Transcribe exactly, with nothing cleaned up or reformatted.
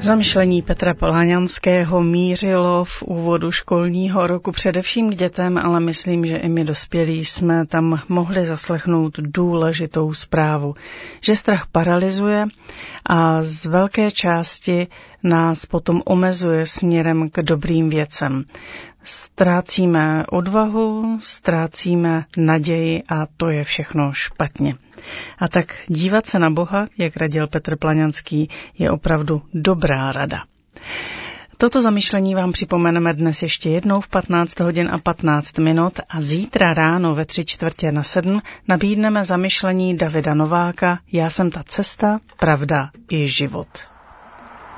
Zamyšlení Petra Poláňanského mířilo v úvodu školního roku především k dětem, ale myslím, že i my dospělí jsme tam mohli zaslechnout důležitou zprávu, že strach paralyzuje a z velké části nás potom omezuje směrem k dobrým věcem. Ztrácíme odvahu, ztrácíme naději a to je všechno špatně. A tak dívat se na Boha, jak radil Petr Plaňanský, je opravdu dobrá rada. Toto zamyšlení vám připomeneme dnes ještě jednou v patnáct hodin a patnáct minut a zítra ráno ve tři čtvrtě na sedm nabídneme zamyšlení Davida Nováka Já jsem ta cesta, pravda i život.